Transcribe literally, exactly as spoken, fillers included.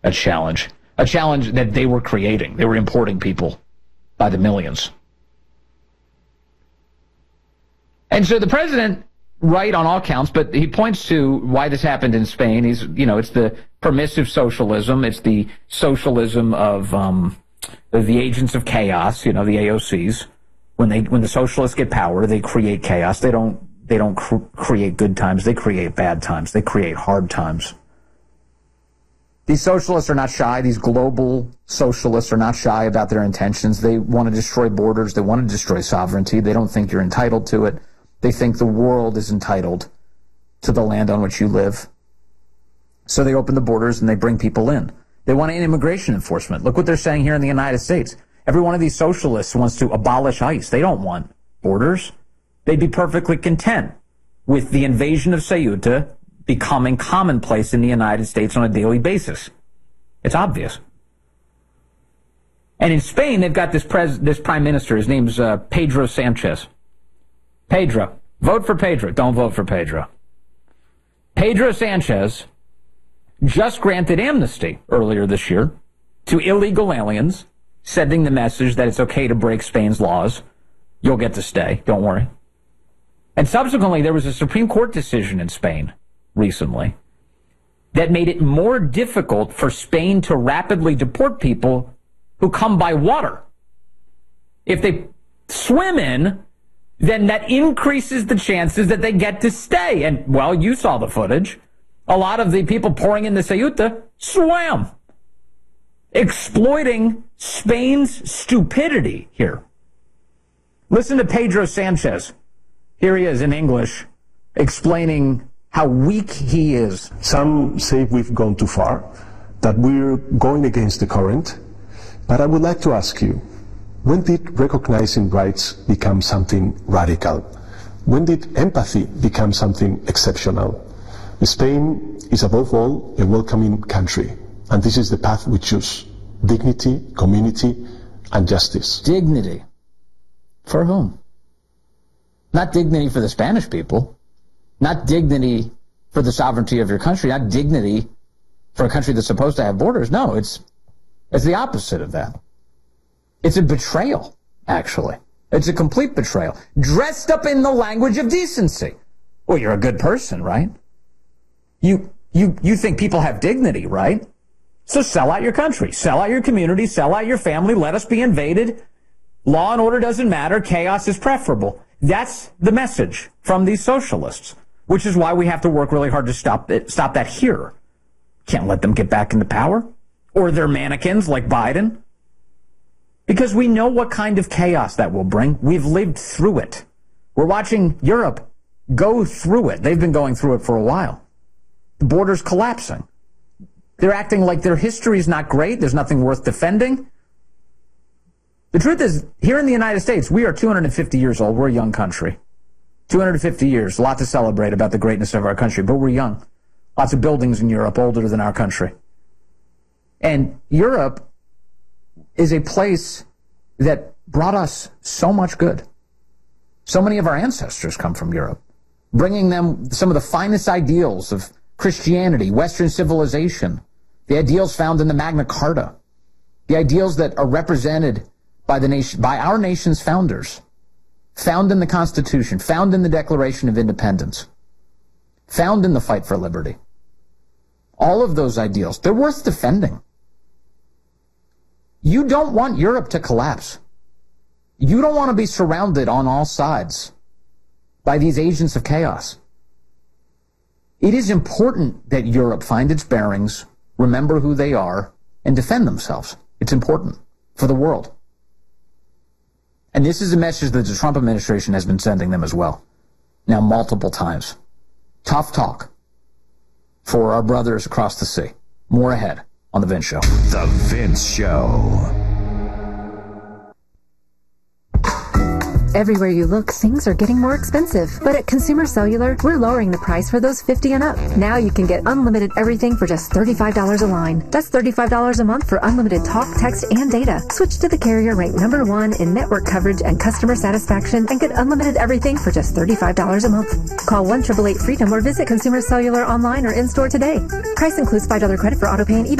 a challenge, a challenge that they were creating. They were importing people by the millions. And so the president, right on all counts, but he points to why this happened in Spain. He's, you know, it's the permissive socialism. It's the socialism of um, the agents of chaos, you know, the A O Cs. When they, when the socialists get power, they create chaos. They don't, they don't cr- create good times. They create bad times. They create hard times. These socialists are not shy. These global socialists are not shy about their intentions. They want to destroy borders. They want to destroy sovereignty. They don't think you're entitled to it. They think the world is entitled to the land on which you live. So they open the borders and they bring people in. They want immigration enforcement. Look what they're saying here in the United States. Every one of these socialists wants to abolish ICE. They don't want borders. They'd be perfectly content with the invasion of Ceuta becoming commonplace in the United States on a daily basis. It's obvious. And in Spain, they've got this pres- this prime minister. His name's uh, Pedro Sanchez. Pedro. Vote for Pedro. Don't vote for Pedro. Pedro Sanchez just granted amnesty earlier this year to illegal aliens, sending the message that it's okay to break Spain's laws. You'll get to stay. Don't worry. And subsequently, there was a Supreme Court decision in Spain recently that made it more difficult for Spain to rapidly deport people who come by water. If they swim in, then that increases the chances that they get to stay. And, well, you saw the footage. A lot of the people pouring into Ceuta swam, exploiting Spain's stupidity here. Listen to Pedro Sanchez. Here he is in English, explaining how weak he is. Some say we've gone too far, that we're going against the current. But I would like to ask you, when did recognizing rights become something radical? When did empathy become something exceptional? Spain is above all a welcoming country, and this is the path we choose. Dignity, community, and justice. Dignity. For whom? Not dignity for the Spanish people. Not dignity for the sovereignty of your country. Not dignity for a country that's supposed to have borders. No, it's it's the opposite of that. It's a betrayal, actually. It's a complete betrayal. Dressed up in the language of decency. Well, you're a good person, right? You you you think people have dignity, right? So sell out your country, sell out your community, sell out your family, let us be invaded. Law and order doesn't matter, chaos is preferable. That's the message from these socialists, which is why we have to work really hard to stop it, stop that here. Can't let them get back into power, or their mannequins like Biden, because we know what kind of chaos that will bring. We've lived through it. We're watching Europe go through it. They've been going through it for a while. The border's collapsing. They're acting like their history is not great. There's nothing worth defending. The truth is, here in the United States, we are two hundred fifty years old. We're a young country. two hundred fifty years, a lot to celebrate about the greatness of our country, but we're young. Lots of buildings in Europe older than our country. And Europe is a place that brought us so much good. So many of our ancestors come from Europe, bringing them some of the finest ideals of Christianity, Western civilization, the ideals found in the Magna Carta, the ideals that are represented by the nation, by our nation's founders, found in the Constitution, found in the Declaration of Independence, found in the fight for liberty. All of those ideals, they're worth defending. You don't want Europe to collapse. You don't want to be surrounded on all sides by these agents of chaos. It is important that Europe find its bearings, remember who they are, and defend themselves. It's important for the world. And this is a message that the Trump administration has been sending them as well. Now, multiple times. Tough talk for our brothers across the sea. More ahead on The Vince Show. The Vince Show. Everywhere you look, things are getting more expensive. But at Consumer Cellular, we're lowering the price for those fifty and up. Now you can get unlimited everything for just thirty-five dollars a line. That's thirty-five dollars a month for unlimited talk, text, and data. Switch to the carrier ranked number one in network coverage and customer satisfaction and get unlimited everything for just thirty-five dollars a month. Call one eight eight eight freedom or visit Consumer Cellular online or in-store today. Price includes five dollars credit for auto pay and eBay.